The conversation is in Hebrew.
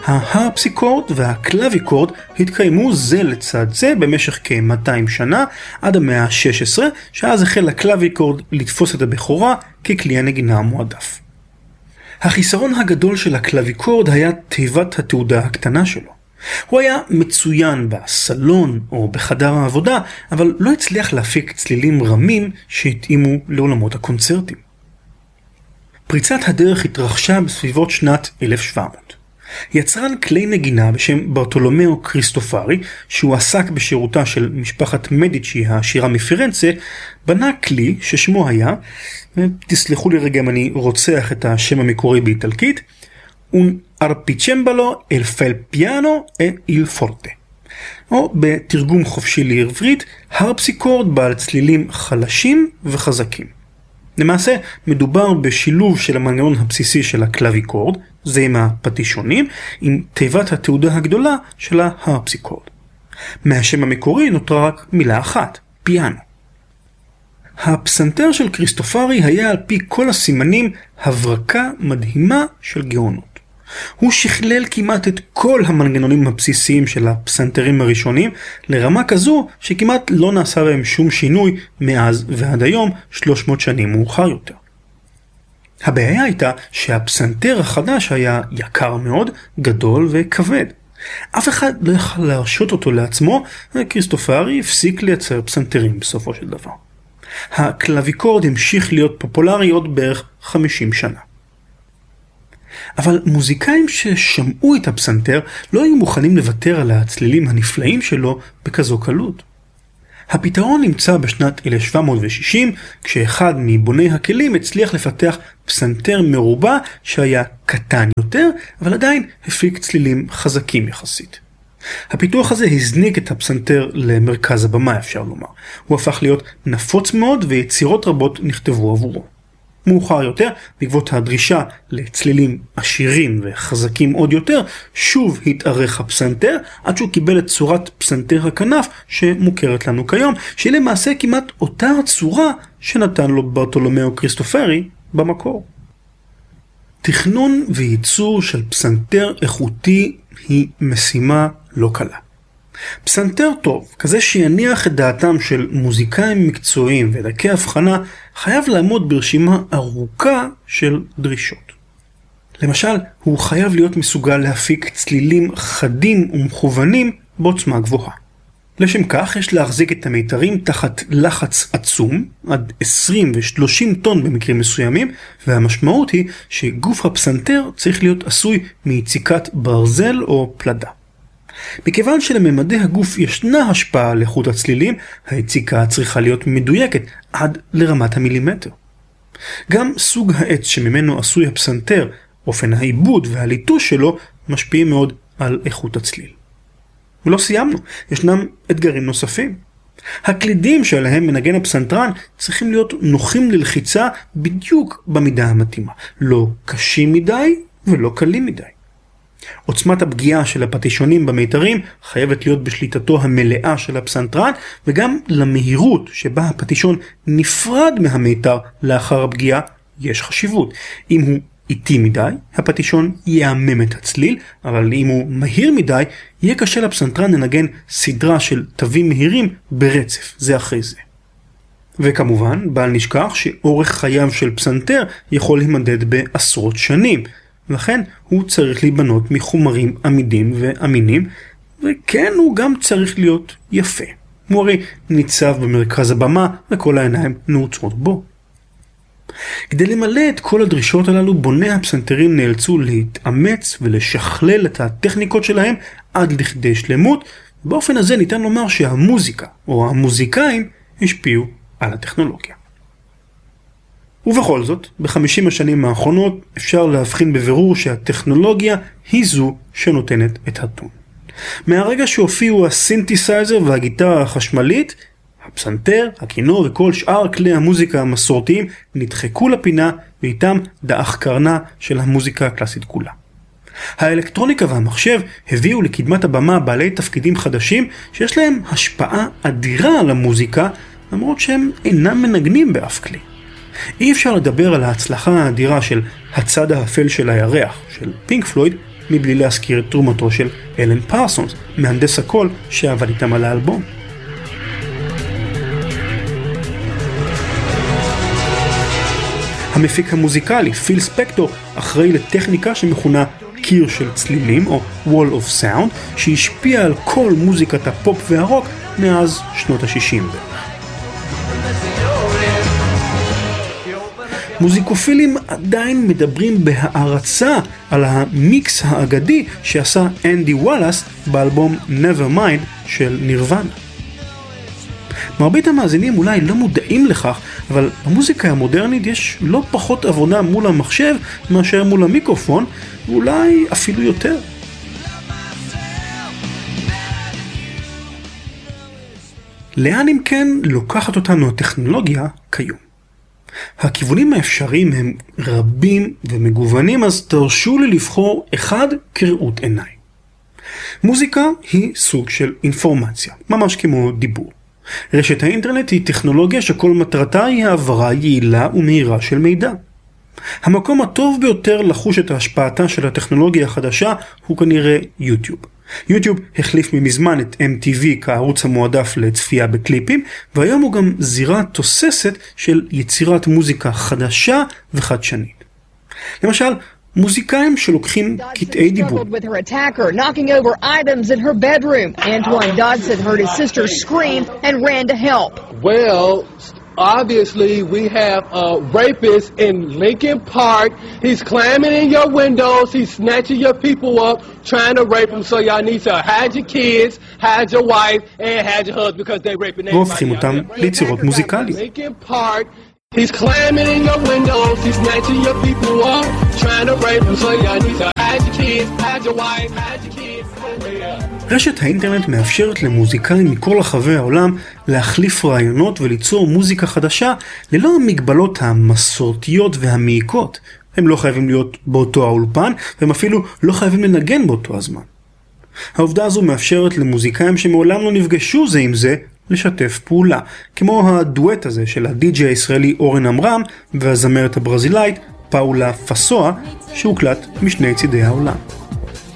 ההרפסיקורד והקלאביקורד התקיימו זה לצד זה במשך כ-200 שנה עד המאה ה-16, שאז החל הקלאביקורד לתפוס את הבכורה ככלי הנגינה המועדף. החיסרון הגדול של הקלאביקורד היה תיבת התעודה הקטנה שלו. הוא היה מצוין בסלון או בחדר העבודה, אבל לא הצליח להפיק צלילים רמים שהתאימו לעולמות הקונצרטים. פריצת הדרך התרחשה בסביבות שנת 1700. יצרן כלי נגינה בשם ברטולומיאו קריסטופרי, שהוא עסק בשירותה של משפחת מדיצ'י העשירה מפירנצה, בנה כלי ששמו היה, תסלחו לי רגע אם אני רוצח את השם המקורי באיטלקית, un arpicembalo el fel piano e il forte. או בתרגום חופשי לעברית, הרפסיקורד בעל צלילים חלשים וחזקים. למעשה מדובר בשילוב של המנגנון הבסיסי של הקלאביקורד, זה עם הפטישונים, עם תיבת התעודה הגדולה של ההרפסיקורד. מהשם המקורי נותרה רק מילה אחת, פיאנו. הפסנתר של קריסטופרי היה על פי כל הסימנים הברקה מדהימה של גאונות. הוא שכלל כמעט את כל המנגנונים הבסיסיים של הפסנתרים הראשונים, לרמה כזו שכמעט לא נעשה בהם שום שינוי מאז ועד היום 300 שנים מאוחר יותר. הבעיה הייתה שהפסנתר החדש היה יקר מאוד, גדול וכבד. אף אחד לא יכל להרשות אותו לעצמו, וקריסטופרי הפסיק לייצר פסנתרים בסופו של דבר. הקלאביקורד המשיך להיות פופולרי עוד בערך 50 שנה. אבל מוזיקאים ששמעו את הפסנתר לא היו מוכנים לוותר על הצלילים הנפלאים שלו בכזו קלות. הפתרון נמצא בשנת 1760, כשאחד מבוני הכלים הצליח לפתח פסנתר מרובע שהיה קטן יותר, אבל עדיין הפיק צלילים חזקים יחסית. הפיתוח הזה הזניק את הפסנתר למרכז הבמה, אפשר לומר. הוא הפך להיות נפוץ מאוד ויצירות רבות נכתבו עבורו. מאוחר יותר, בעקבות הדרישה לצלילים עשירים וחזקים עוד יותר, שוב התארך הפסנתר עד שהוא קיבל את צורת פסנתר הכנף שמוכרת לנו כיום, שהיא למעשה כמעט אותה הצורה שנתן לו ברטולומיאו קריסטופרי במקור. תכנון וייצור של פסנתר איכותי היא משימה לא קלה. פסנתר טוב, כזה שיניח את דעתם של מוזיקאים מקצועיים ודרכי הבחנה, חייב לעמוד ברשימה ארוכה של דרישות. למשל, הוא חייב להיות מסוגל להפיק צלילים חדים ומכוונים בעוצמה גבוהה. לשם כך יש להחזיק את המיתרים תחת לחץ עצום, עד 20 ו-30 טון במקרים מסוימים, והמשמעות היא שגוף הפסנתר צריך להיות עשוי מיציקת ברזל או פלדה. מכיוון שלממדי הגוף ישנה השפעה על איכות הצלילים, היציקה צריכה להיות מדויקת עד לרמת המילימטר. גם סוג העץ שממנו עשוי הפסנתר, אופן העיבוד והליטוש שלו, משפיעים מאוד על איכות הצליל. ולא סיימנו, ישנם אתגרים נוספים. הקלידים שעליהם מנגן הפסנתרן צריכים להיות נוחים ללחיצה בדיוק במידה המתאימה. לא קשים מדי ולא קלים מדי. עוצמת הפגיעה של הפטישונים במיתרים חייבת להיות בשליטתו המלאה של הפסנתרן, וגם למהירות שבה הפטישון נפרד מהמיתר לאחר הפגיעה יש חשיבות. אם הוא איטי מדי, הפטישון יעמם את הצליל, אבל אם הוא מהיר מדי, יהיה קשה לפסנתרן לנגן סדרה של תווים מהירים ברצף, זה אחרי זה. וכמובן, בל נשכח שאורך חייו של פסנתר יכול להימדד בעשרות שנים, לכן הוא צריך להיבנות מחומרים עמידים ואמינים, וכן הוא גם צריך להיות יפה. הוא הרי ניצב במרכז הבמה וכל העיניים נעוצות בו. כדי למלא את כל הדרישות הללו, בוני הפסנתרים נאלצו להתאמץ ולשכלל את הטכניקות שלהם עד לכדי שלמות. באופן הזה ניתן לומר שהמוזיקה או המוזיקאים השפיעו על הטכנולוגיה. ובכל זאת, ב-50 השנים האחרונות אפשר להבחין בבירור שהטכנולוגיה היא זו שנותנת את הטון. מהרגע שהופיעו הסינתסייזר והגיטרה החשמלית, הפסנתר, הכינור וכל שאר כלי המוזיקה המסורתיים נדחקו לפינה, ואיתם דאח קרנה של המוזיקה הקלאסית כולה. האלקטרוניקה והמחשב הביאו לקדמת הבמה בעלי תפקידים חדשים שיש להם השפעה אדירה על המוזיקה, למרות שהם אינם מנגנים באף כלי. אי אפשר לדבר על ההצלחה האדירה של הצד האפל של הירח, של פינק פלויד, מבלי להזכיר את תרומתו של אלן פרסונס, מהנדס הקול שעבד איתם על האלבום. המפיק המוזיקלי, פיל ספקטור, אחראי לטכניקה שמכונה קיר של צלילים, או wall of sound, שהשפיע על כל מוזיקת הפופ והרוק מאז שנות ה-60 בערך. מוזיקופילים עדיין מדברים בהערצה על המיקס האגדי שעשה אנדי וואלאס באלבום Nevermind של נירוונה. מרבית המאזינים אולי לא מודעים לכך, אבל במוזיקה המודרנית יש לא פחות עבודה מול המחשב מאשר מול המיקרופון, ואולי אפילו יותר. לאן אם כן לוקחת אותנו הטכנולוגיה כיום? הכיוונים האפשריים הם רבים ומגוונים, אז תרשו לי לבחור אחד כראות עיניים. מוזיקה היא סוג של אינפורמציה, ממש כמו דיבור. רשת האינטרנט היא טכנולוגיה שכל מטרתה היא העברה יעילה ומהירה של מידע. המקום הטוב ביותר לחוש את ההשפעתה של הטכנולוגיה החדשה הוא כנראה יוטיוב. יוטיוב החליף ממזמן את MTV כערוץ המועדף לצפייה בקליפים, והיום הוא גם זירה תוססת של יצירת מוזיקה חדשה וחדשנית. למשל, מוזיקאים שלוקחים קטעי דיבור. Obviously, we have a rapist in Lincoln Park. He's climbing in your windows. He's snatching your people up, trying to rape them. So y'all need to hide your kids, hide your wife, and hide your husband because they raping everybody. והופכים אותם ליצירות מוזיקליות. Lincoln Park. He's climbing in your windows. He's snatching your people up, trying to rape them. So y'all need to hide your kids, hide your wife, hide your kids. רשת האינטרנט מאפשרת למוזיקאים מכל רחבי העולם להחליף רעיונות וליצור מוזיקה חדשה ללא המגבלות המסורתיות והמעיקות. הם לא חייבים להיות באותו האולפן, והם אפילו לא חייבים לנגן באותו הזמן. העובדה הזו מאפשרת למוזיקאים שמעולם לא נפגשו זה עם זה לשתף פעולה, כמו הדואט הזה של הדי-ג'יי הישראלי אורן אמרם והזמרת הברזילאית פאולה פסואה שהוקלט משני צידי העולם.